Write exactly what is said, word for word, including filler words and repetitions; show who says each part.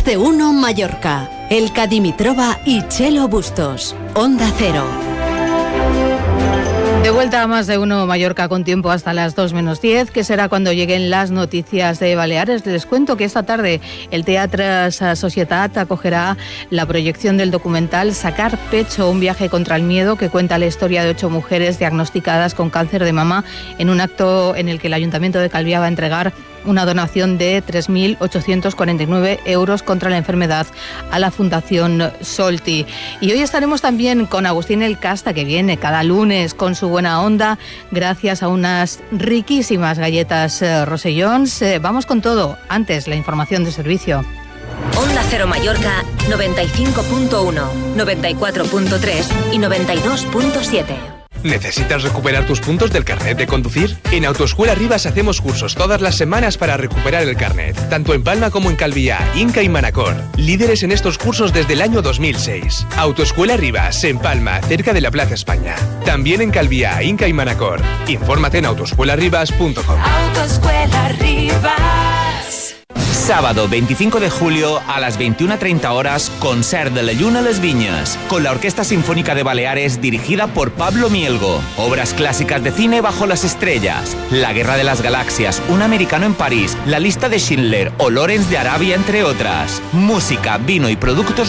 Speaker 1: Más de Uno Mallorca. Elka Dimitrova y Chelo Bustos. Onda Cero.
Speaker 2: De vuelta a Más de Uno Mallorca con tiempo hasta las dos menos diez, que será cuando lleguen las noticias de Baleares. Les cuento que esta tarde el Teatre Societat acogerá la proyección del documental Sacar Pecho, un viaje contra el miedo, que cuenta la historia de ocho mujeres diagnosticadas con cáncer de mama, en un acto en el que el Ayuntamiento de Calviá va a entregar una donación de tres mil ochocientos cuarenta y nueve euros contra la enfermedad a la Fundación Solti. Y hoy estaremos también con Agustín El Casta, que viene cada lunes con su buena onda, gracias a unas riquísimas galletas eh, Rosellons. Eh, vamos con todo. Antes, la información de servicio.
Speaker 3: Onda Cero Mallorca, noventa y cinco punto uno, noventa y cuatro punto tres y noventa y dos punto siete.
Speaker 4: ¿Necesitas recuperar tus puntos del carnet de conducir? En Autoescuela Rivas hacemos cursos todas las semanas para recuperar el carnet, tanto en Palma como en Calviá, Inca y Manacor. Líderes en estos cursos desde el año dos mil seis. Autoescuela Rivas, en Palma, cerca de la Plaza España. También en Calviá, Inca y Manacor. Infórmate en autoescuela rivas punto com.
Speaker 5: Autoescuela Rivas.
Speaker 6: Sábado veinticinco de julio a las veintiuna treinta horas, Concert de la Lluna a les Viñas, con la Orquesta Sinfónica de Baleares dirigida por Pablo Mielgo. Obras clásicas de cine bajo las estrellas, La Guerra de las Galaxias, Un americano en París, La lista de Schindler o Lawrence de Arabia, entre otras. Música, vino y productos